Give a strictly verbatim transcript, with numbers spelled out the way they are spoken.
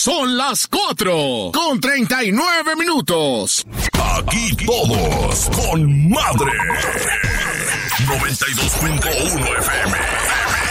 Son las cuatro con treinta y nueve minutos. Aquí todos con madre. noventa y dos punto uno F M.